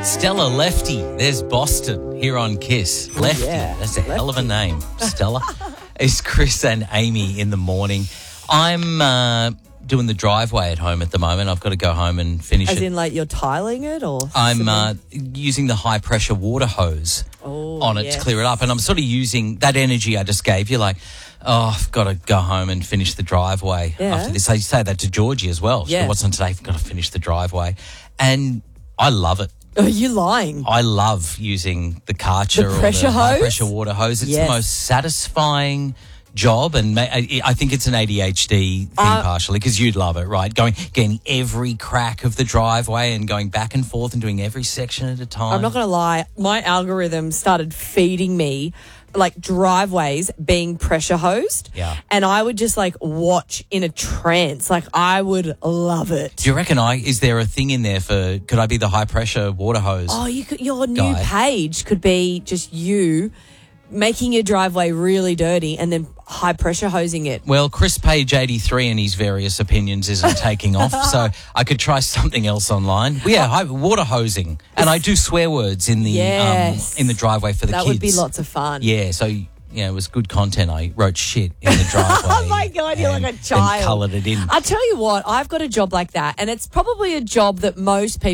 Stella Lefty. There's Boston here on Kiss. Lefty. yeah. That's a hell of a name. Stella. It's Chris and Amy in the morning. I'm doing the driveway at home at the moment. I've got to go home and finish As it. in, like, you're tiling it, or? I'm using the high-pressure water hose on it to clear it up. And I'm sort of using that energy I just gave you, like, I've got to go home and finish the driveway after this. I say that to Georgie as well. Yeah. What's on today? I've got to finish the driveway. And I love it. Are you lying? I love using the Karcher or pressure the hose? high-pressure water hose. It's the most satisfying job, and I think it's an ADHD thing partially, because you'd love it, right? Getting every crack of the driveway and going back and forth and doing every section at a time. I'm not going to lie. My algorithm started feeding me like driveways being pressure hosed. Yeah. And I would just like watch in a trance. Like, I would love it. Do you reckon is there a thing in there for, could I be the high-pressure water hose? Oh, your new page could be just you making your driveway really dirty and then high pressure hosing it. Well, Chris Page 83 and his various opinions isn't taking off, so I could try something else online. But yeah, water hosing, and I do swear words in the driveway for the kids. That would be lots of fun. Yeah, so it was good content. I wrote shit in the driveway. Oh my God, you're like a child. And coloured it in. I'll tell you what, I've got a job like that, and it's probably a job that most people